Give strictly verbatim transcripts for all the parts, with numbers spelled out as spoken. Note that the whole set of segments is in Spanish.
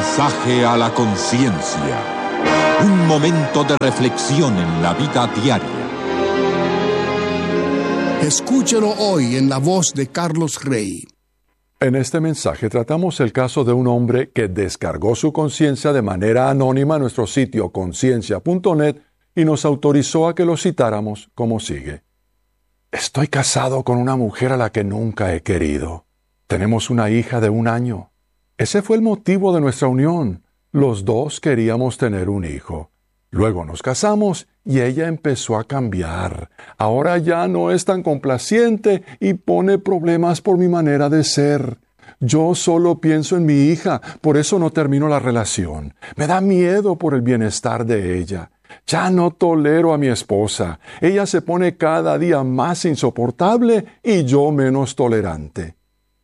Mensaje a la conciencia. Un momento de reflexión en la vida diaria. Escúchelo hoy en la voz de Carlos Rey. En este mensaje tratamos el caso de un hombre que descargó su conciencia de manera anónima en nuestro sitio conciencia punto net y nos autorizó a que lo citáramos como sigue. Estoy casado con una mujer a la que nunca he querido. Tenemos una hija de un año. Ese fue el motivo de nuestra unión. Los dos queríamos tener un hijo. Luego nos casamos y ella empezó a cambiar. Ahora ya no es tan complaciente y pone problemas por mi manera de ser. Yo solo pienso en mi hija, por eso no termino la relación. Me da miedo por el bienestar de ella. Ya no tolero a mi esposa. Ella se pone cada día más insoportable y yo menos tolerante.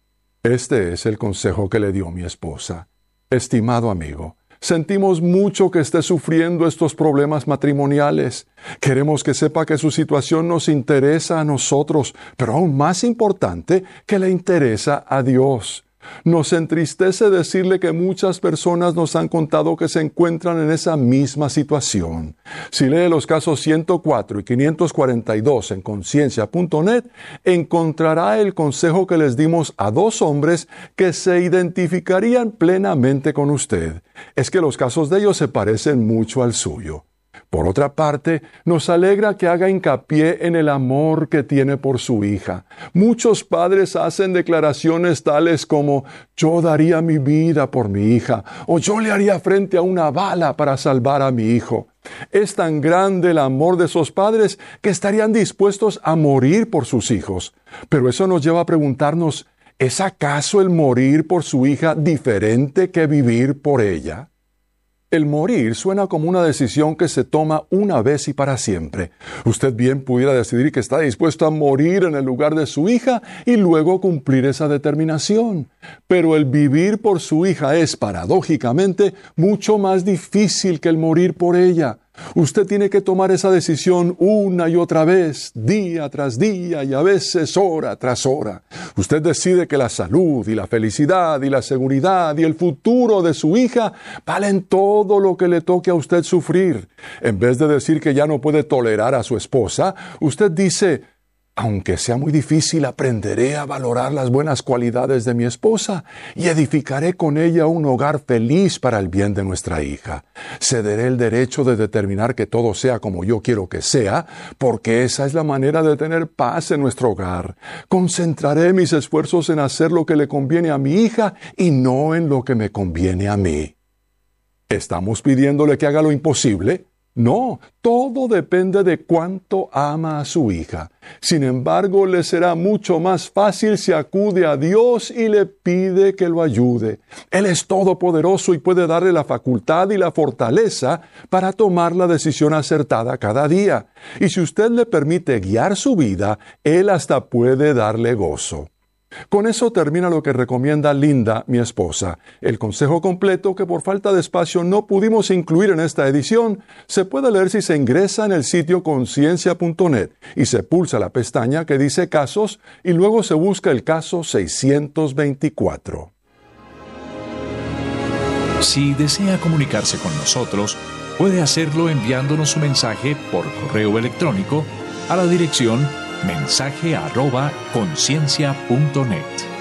Este es el consejo que le dio mi esposa. Estimado amigo, sentimos mucho que esté sufriendo estos problemas matrimoniales. Queremos que sepa que su situación nos interesa a nosotros, pero aún más importante, que le interesa a Dios. Nos entristece decirle que muchas personas nos han contado que se encuentran en esa misma situación. Si lee los casos ciento cuatro y quinientos cuarenta y dos en conciencia punto net, encontrará el consejo que les dimos a dos hombres que se identificarían plenamente con usted. Es que los casos de ellos se parecen mucho al suyo. Por otra parte, nos alegra que haga hincapié en el amor que tiene por su hija. Muchos padres hacen declaraciones tales como «yo daría mi vida por mi hija» o «yo le haría frente a una bala para salvar a mi hijo». Es tan grande el amor de esos padres que estarían dispuestos a morir por sus hijos. Pero eso nos lleva a preguntarnos, ¿es acaso el morir por su hija diferente que vivir por ella? El morir suena como una decisión que se toma una vez y para siempre. Usted bien pudiera decidir que está dispuesto a morir en el lugar de su hija y luego cumplir esa determinación. Pero el vivir por su hija es, paradójicamente, mucho más difícil que el morir por ella. Usted tiene que tomar esa decisión una y otra vez, día tras día y a veces hora tras hora. Usted decide que la salud y la felicidad y la seguridad y el futuro de su hija valen todo lo que le toque a usted sufrir. En vez de decir que ya no puede tolerar a su esposa, usted dice, aunque sea muy difícil, aprenderé a valorar las buenas cualidades de mi esposa y edificaré con ella un hogar feliz para el bien de nuestra hija. Cederé el derecho de determinar que todo sea como yo quiero que sea, porque esa es la manera de tener paz en nuestro hogar. Concentraré mis esfuerzos en hacer lo que le conviene a mi hija y no en lo que me conviene a mí. ¿Estamos pidiéndole que haga lo imposible? No, todo depende de cuánto ama a su hija. Sin embargo, le será mucho más fácil si acude a Dios y le pide que lo ayude. Él es todopoderoso y puede darle la facultad y la fortaleza para tomar la decisión acertada cada día. Y si usted le permite guiar su vida, Él hasta puede darle gozo. Con eso termina lo que recomienda Linda, mi esposa. El consejo completo, que por falta de espacio no pudimos incluir en esta edición, se puede leer si se ingresa en el sitio conciencia punto net y se pulsa la pestaña que dice Casos y luego se busca el caso seiscientos veinticuatro. Si desea comunicarse con nosotros, puede hacerlo enviándonos su mensaje por correo electrónico a la dirección mensaje arroba conciencia punto net.